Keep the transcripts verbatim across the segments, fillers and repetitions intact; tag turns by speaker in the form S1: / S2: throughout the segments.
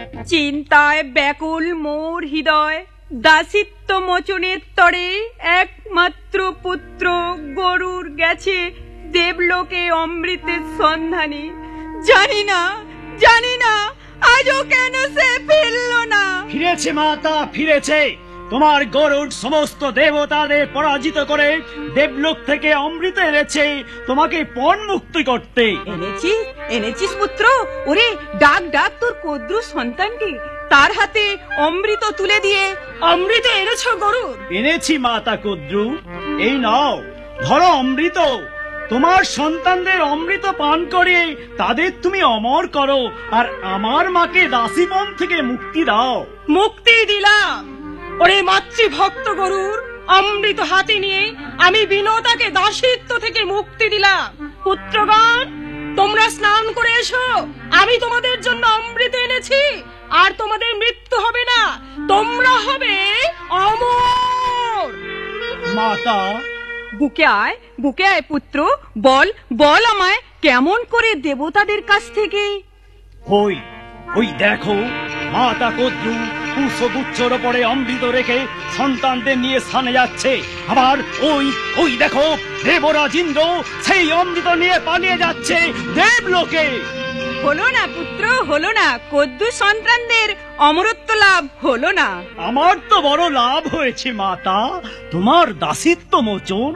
S1: চিন্তায় ব্যাকুল মোর হৃদয়, দাসিত্ব মোচনের তরে একমাত্র পুত্র গরুর গেছে দেবলোকে অমৃতের সন্ধানে। জানি না জানি না আজও কেন সে ফিরল না।
S2: ফিরেছে মাতা, ফিরেছে। তোমার গরুড় সমস্ত দেবতাদের পরাজিত করে দেবলোক থেকে অমৃত এনেছে তোমাকে পণ মুক্তি করতে।
S1: এনেছিস এনেছিস পুত্র? ওরে ডাক ডাক তোর কদ্রু সন্তানকে, তার হাতে অমৃত তুলে দিয়ে। অমৃত এনেছো গরুড়?
S2: এনেছি মাতা কদ্রু, এই নাও ধরো অমৃত। তোমার সন্তানদের অমৃত পান করে তাদের তুমি অমর করো, আর আমার মাকে দাসীপন থেকে মুক্তি দাও।
S1: মুক্তি দিলাম। ওরে মাতৃভক্ত গরুর, অমৃত হাতে নিয়ে আমি বিনতাকে দাসিত্ব থেকে মুক্তি দিলাম। পুত্রগণ, তোমরা স্নান করে এসো, আমি তোমাদের জন্য অমৃত এনেছি, আর তোমাদের মৃত্যু হবে না, তোমরা হবে অমর।
S2: মাতা,
S1: বুকে আয়, বুকে আয় পুত্র, বল বল আমায় কেমন করে দেবতাদের কাছ থেকে।
S2: ওই ওই দেখো মাতা কদ্রু পুষ্পগুচ্ছর ওপরে অমৃত রেখে সন্তানদের নিয়ে স্থানে যাচ্ছে। আবার ওই ওই দেখো দেবরাজ ইন্দ্র সেই অমৃত নিয়ে পালিয়ে যাচ্ছে দেবলোকে।
S1: হলো না পুত্র, হলো না, কদ্দু সন্তানদের অমরত্ব লাভ হলো না।
S2: আমার তো বড় লাভ হয়েছে মাতা, তোমার দাসিত্ব মোচন।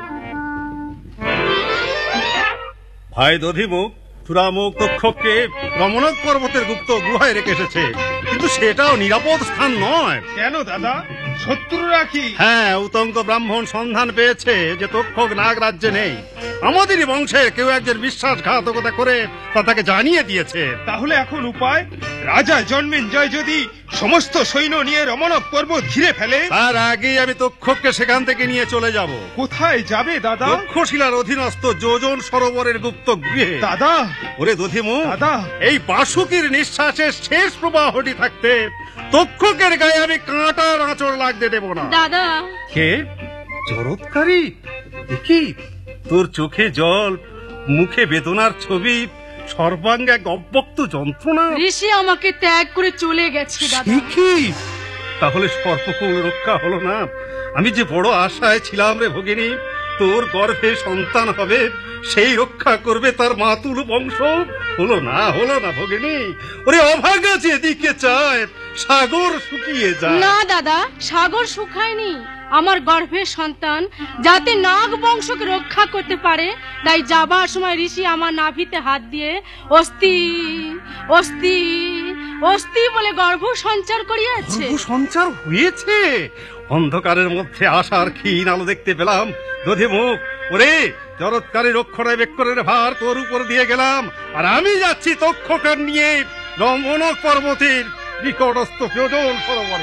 S3: ভাই দধিমুখ চূড়ামুখ তক্ষককে রমণক পর্বতের গুপ্ত গুহায় রেখে এসেছে, কিন্তু সেটাও নিরাপদ স্থান নয়।
S4: কেন দাদা, শত্রুরা কি?
S3: হ্যাঁ, উতঙ্ক ব্রাহ্মণ সন্ধান পেয়েছে যে তক্ষক নাগ রাজ্যে নেই। আমাদেরই বংশের কেউ একজন বিশ্বাসঘাতকতা করে তা তাকে জানিয়ে দিয়েছে।
S4: তাহলে এখন উপায়? রাজা জন্মেঞ্জয় যদি সমস্ত সৈন্য নিয়ে রমণক পর্বত ঘিরে ফেলে,
S3: তার আগেই আমি তক্ষককে সেখান থেকে নিয়ে চলে যাব।
S4: কোথায় যাবে দাদা?
S3: তক্ষশিলার অধীনস্থ যোজন সরোবরের গুপ্ত গৃহে।
S4: দাদা,
S3: ওরে দধিমুখ,
S4: দাদা,
S3: এই বাসুকির নিঃশ্বাসের শেষ প্রবাহটি থাকতে তক্ষকের গায়ে আমি কাঁটার আঁচড় লাগতে দেব না।
S1: দাদা,
S3: কে? জরৎকারী? কি তোর চোখে জল, মুখে বেদনার ছবি, সর্বাঙ্গে এক অব্যক্ত যন্ত্রণা?
S1: ঋষি আমাকে ত্যাগ করে চলে গেছে দাদা।
S3: কি? তাহলে সর্পকুল রক্ষা হলো না? আমি যে বড় আশায় ছিলাম রে ভগিনী, তোর গর্ভে সন্তান হবে, সেই রক্ষা করবে তার মাতুল বংশ। হলো না, হলো না ভগিনী। ওরে অভাগা যেদিকে চায় সাগর শুকিয়ে যায়।
S5: না দাদা, সাগর শুকায়নি। আমার গর্ভের সন্তান যাতে নাগ বংশকে রক্ষা করতে পারে, তাই যাবার সময় ঋষি আমার নাভিতে হাত দিয়ে অস্থি অস্থি অস্থি বলে গর্ভ সঞ্চার করিয়াছে।
S3: সঞ্চার হয়েছে? অন্ধকারের মধ্যে আশার ক্ষীণ আলো দেখতে পেলাম। দধিমুখ, ওরে জরৎকারী রক্ষণাবেক্ষণের ভার তোর উপর দিয়ে গেলাম, আর আমি যাচ্ছি তক্ষকার নিয়ে রমণক পর্বতের নিকটস্থ যোজন সরোবরে।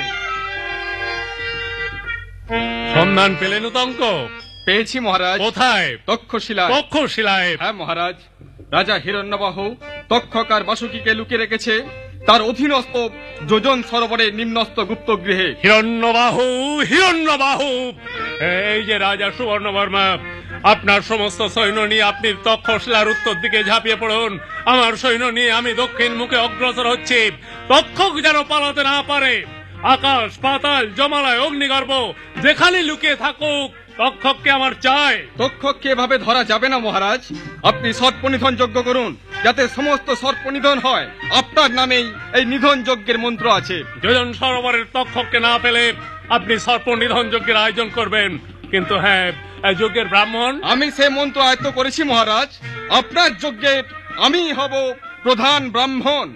S6: সন্ধান পেলেন উতঙ্ক?
S7: পেয়েছি মহারাজ।
S6: কোথায়?
S7: তক্ষশিলায়।
S6: তক্ষশিলায়?
S7: হ্যাঁ মহারাজ, রাজা হিরণ্যবাহু তক্ষক আর বাসুকীকে লুকিয়ে রেখেছে তার অধীনস্থ যোজন সরোবরের নিম্নস্থ গুপ্ত গৃহে।
S6: হিরণ্যবাহু, হিরণ্যবাহু, এই যে রাজা সুবর্ণবর্মা, আপনার সমস্ত সৈন্য নিয়ে আপনি তক্ষশিলার উত্তর দিকে ঝাঁপিয়ে পড়ুন। আমার সৈন্য নিয়ে আমি দক্ষিণ মুখে অগ্রসর হচ্ছি। তক্ষক যেন পালাতে না পারে। আকাশ, পাতাল, জমালয়, অগ্নিগর্ভ যেখানে লুকিয়ে থাকুক, তক্ষককে আমার চাই।
S7: তক্ষককে এভাবে ধরা যাবে না মহারাজ। আপনি সর্পনিধন যজ্ঞ করুন, যাতে সমস্ত সর্পনিধন হয়। আপনার নামেই এই নিধন যজ্ঞের মন্ত্র আছে।
S6: যোজন সরোবরের তক্ষককে না পেলে আপনি সর্পনিধন যজ্ঞের আয়োজন করবেন, কিন্তু হ্যাঁ, এই যজ্ঞের ব্রাহ্মণ?
S7: আমি সে মন্ত্র আয়ত্ত করেছি মহারাজ। আপনার যজ্ঞের আমি হব প্রধান ব্রাহ্মণ।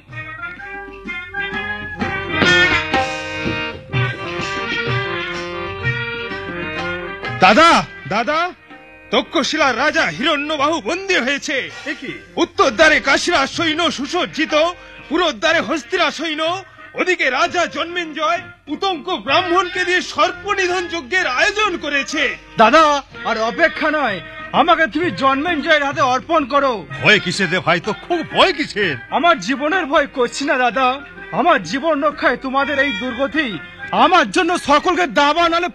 S4: দাদা, দাদা, তক্ষশিলার রাজা হিরণ্যবাহু বন্দী হয়েছে। উত্তর দ্বারে কাশীরা সৈন্য সুসজ্জিত, পুরোর দ্বারে হস্তিরা সৈন্য, ওদিকে রাজা জন্মেঞ্জয় উতঙ্ক ব্রাহ্মণকে দিয়ে সর্পনিধন যজ্ঞের আয়োজন করেছে।
S2: দাদা, আর অপেক্ষা নয়, আমাকে তুমি জন্মেঞ্জয়ের হাতে অর্পণ করো।
S3: ভয় কিসের রে ভাই? তো খুব ভয় কিসের?
S2: আমার জীবনের ভয় করছি না দাদা, আমার জীবন রক্ষায় তোমাদের এই দুর্গতি আমার জন্য সকলকে দাবা নালে